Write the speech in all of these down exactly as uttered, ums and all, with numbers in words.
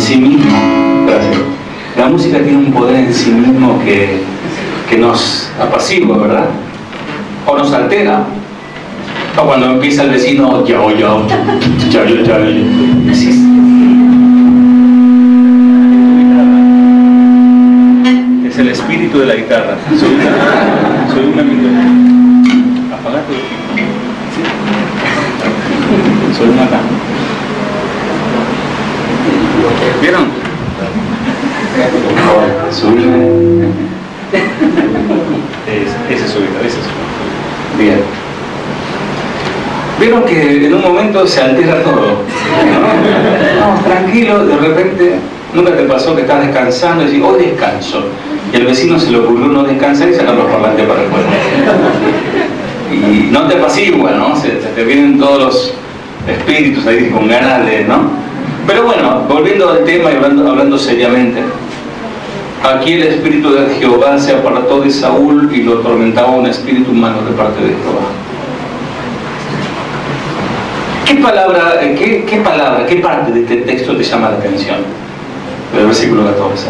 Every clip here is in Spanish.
sí mismo, gracias, la música tiene un poder en sí mismo que, que nos apacigua, ¿verdad? O nos altera. O cuando empieza el vecino, yo, yo, yo, yo, yo, sí. Es el espíritu de la guitarra. Soy una, soy un amigo. Apaga tu espíritu. Soy una acá. ¿Vieron? Subirme. Ese es subir, ese es subir. Bien. Vieron que en un momento se altera todo, ¿no? No, tranquilo, de repente, nunca te pasó que estás descansando y decís, hoy descanso, y al vecino se le ocurrió no descansar y sacar los parlantes para el cuerpo. Y no te apacigua, ¿no? Se, se te vienen todos los espíritus ahí con ganas de, ¿no? Pero bueno, volviendo al tema y hablando, hablando seriamente, aquí el espíritu de Jehová se apartó de Saúl y lo atormentaba un espíritu humano de parte de Jehová. ¿Qué palabra, qué, qué palabra, qué parte de este texto te llama la atención? Del versículo catorce.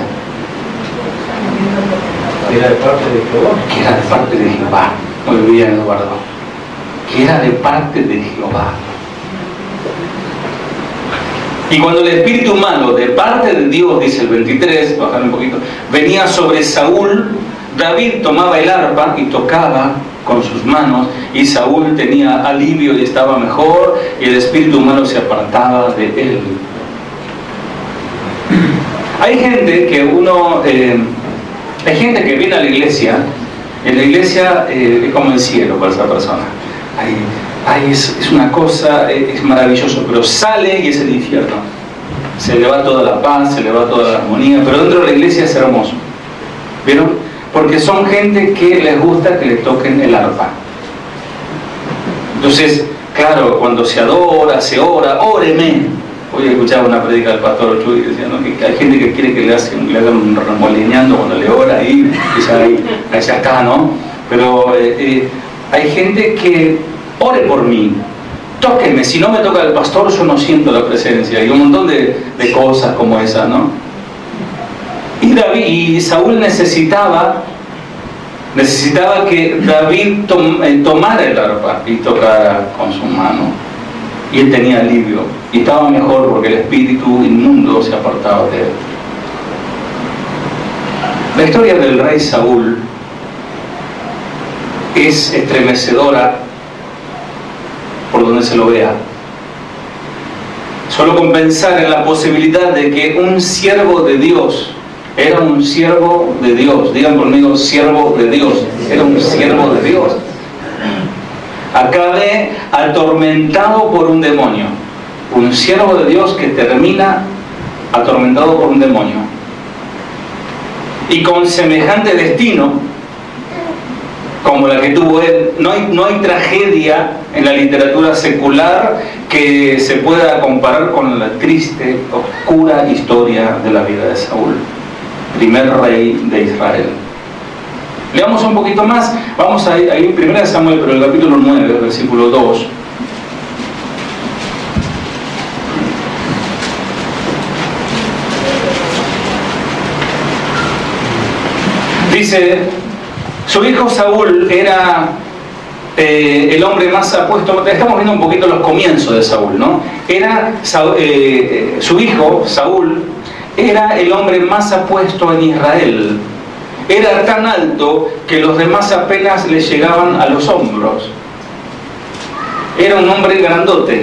Era de parte de Jehová. Que era de parte de Jehová. Muy bien, Eduardo. Que era de parte de Jehová. Y cuando el espíritu humano de parte de Dios, dice el veintitrés, bajar un poquito, venía sobre Saúl, David tomaba el arpa y tocaba con sus manos, y Saúl tenía alivio y estaba mejor, y el espíritu humano se apartaba de él. Hay gente que uno, eh, hay gente que viene a la iglesia, en la iglesia eh, es como el cielo para esa persona. Ay, ay, es, es una cosa, es, es maravilloso, pero sale y es el infierno. Se le va toda la paz, se le va toda la armonía, pero dentro de la iglesia es hermoso. ¿Vieron? Porque son gente que les gusta que le toquen el arpa. Entonces, claro, cuando se adora, se ora, óreme. Hoy escuchaba una predica del pastor Chuy que decía, ¿no?, que hay gente que quiere que le, hacen, le hagan un remolineando cuando le ora y ya, ahí, ya está, ¿no? Pero eh, eh, hay gente que ore por mí, tóquenme, si no me toca el pastor yo no siento la presencia, y un montón de, de cosas como esa, ¿no? Y, David, y Saúl necesitaba necesitaba que David tom, eh, tomara el arpa y tocara con su mano, y él tenía alivio y estaba mejor porque el espíritu inmundo se apartaba de él. La historia del rey Saúl es estremecedora por donde se lo vea. Solo con pensar en la posibilidad de que un siervo de Dios era un siervo de Dios. Digan conmigo, siervo de Dios. Era un siervo de Dios. Acabe atormentado por un demonio. Un siervo de Dios que termina atormentado por un demonio. Y con semejante destino como la que tuvo él, no hay, no hay tragedia en la literatura secular que se pueda comparar con la triste, oscura historia de la vida de Saúl, primer rey de Israel. Leamos un poquito más, vamos a ir, a ir en primera de Samuel, pero el capítulo nueve, versículo dos. Dice, su hijo Saúl era eh, el hombre más apuesto. Estamos viendo un poquito los comienzos de Saúl, ¿no? Era eh, su hijo Saúl era el hombre más apuesto en Israel. Era tan alto que los demás apenas le llegaban a los hombros. Era un hombre grandote,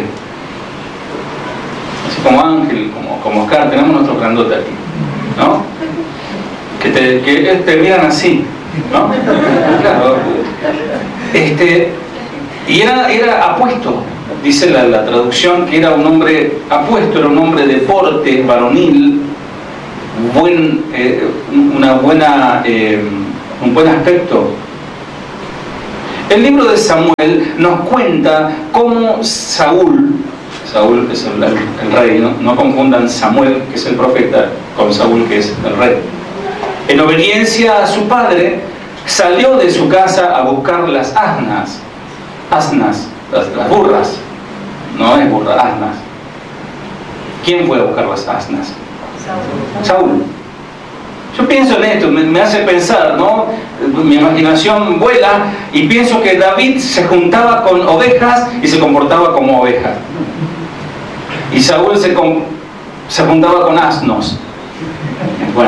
así como Ángel, como, como Oscar, tenemos nuestro grandote aquí, ¿no? Que te, que te miran así, ¿no? Claro. Este, y era, era apuesto, dice la, la traducción, que era un hombre apuesto, era un hombre de porte varonil, buen, eh, una buena, eh, un buen aspecto. El libro de Samuel nos cuenta cómo Saúl, Saúl es el, el rey, ¿no? No confundan Samuel, que es el profeta, con Saúl, que es el rey. En obediencia a su padre, salió de su casa a buscar las asnas, asnas, las, las burras, no es burra, asnas. ¿Quién fue a buscar las asnas? Saúl. Yo pienso en esto, me, me hace pensar, ¿no? Mi imaginación vuela y pienso que David se juntaba con ovejas y se comportaba como oveja. Y Saúl se, com, se juntaba con asnos. Bueno,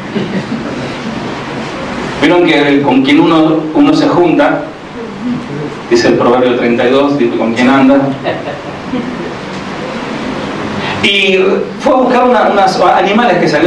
vieron que con quien uno, uno se junta, dice el Proverbio treinta y dos, dice con quién anda. Y fue a buscar una, unos animales que salieron